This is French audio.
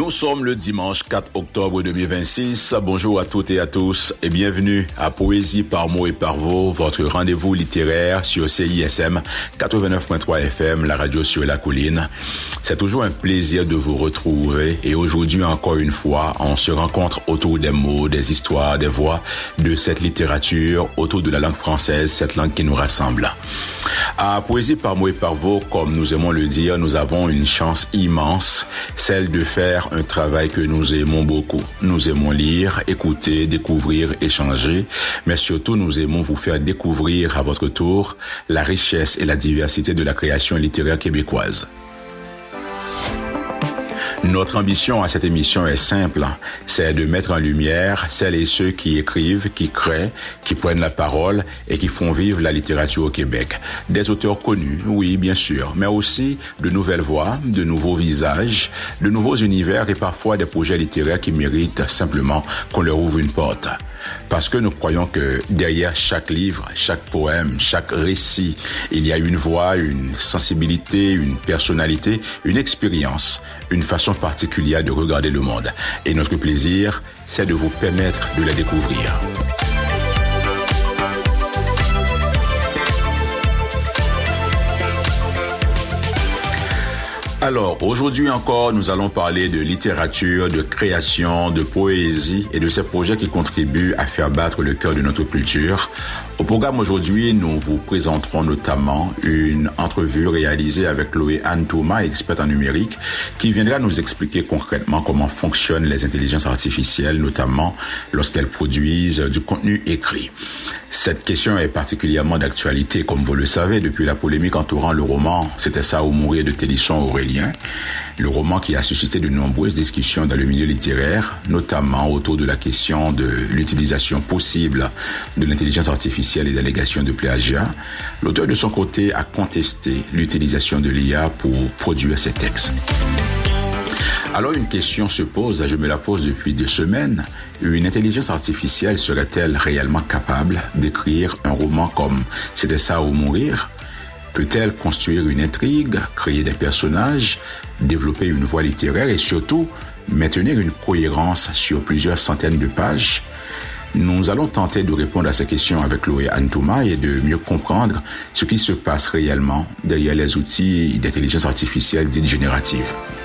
Nous sommes le dimanche 4 octobre 2026. Bonjour à toutes et à tous et bienvenue à Poésie par mots et par vos, votre rendez-vous littéraire sur CISM 89.3 FM, la radio sur la colline. C'est toujours un plaisir de vous retrouver et aujourd'hui encore une fois, on se rencontre autour des mots, des histoires, des voix de cette littérature, autour de la langue française, cette langue qui nous rassemble. À Poésie par mots et par vos, comme nous aimons le dire, nous avons une chance immense, celle de faire un travail que nous aimons beaucoup. Nous aimons lire, écouter, découvrir, échanger, mais surtout nous aimons vous faire découvrir à votre tour la richesse et la diversité de la création littéraire québécoise. Notre ambition à cette émission est simple, c'est de mettre en lumière celles et ceux qui écrivent, qui créent, qui prennent la parole et qui font vivre la littérature au Québec. Des auteurs connus, oui, bien sûr, mais aussi de nouvelles voix, de nouveaux visages, de nouveaux univers et parfois des projets littéraires qui méritent simplement qu'on leur ouvre une porte. Parce que nous croyons que derrière chaque livre, chaque poème, chaque récit, il y a une voix, une sensibilité, une personnalité, une expérience, une façon particulière de regarder le monde. Et notre plaisir, c'est de vous permettre de la découvrir. Alors, aujourd'hui encore, nous allons parler de littérature, de création, de poésie et de ces projets qui contribuent à faire battre le cœur de notre culture. Au programme aujourd'hui, nous vous présenterons notamment une entrevue réalisée avec Chloé-Anne Thomas, experte en numérique, qui viendra nous expliquer concrètement comment fonctionnent les intelligences artificielles, notamment lorsqu'elles produisent du contenu écrit. Cette question est particulièrement d'actualité, comme vous le savez, depuis la polémique entourant le roman « C'était ça ou mourir » de Télisson Aurélien, le roman qui a suscité de nombreuses discussions dans le milieu littéraire, notamment autour de la question de l'utilisation possible de l'intelligence artificielle et d'allégations de plagiat. L'auteur de son côté a contesté l'utilisation de l'IA pour produire ses textes. Alors une question se pose, je me la pose depuis 2 semaines. Une intelligence artificielle serait-elle réellement capable d'écrire un roman comme « C'était ça ou mourir » ? Peut-elle construire une intrigue, créer des personnages, développer une voix littéraire et surtout maintenir une cohérence sur plusieurs centaines de pages ? Nous allons tenter de répondre à ces questions avec Chloé-Anne Thomas et de mieux comprendre ce qui se passe réellement derrière les outils d'intelligence artificielle dite générative.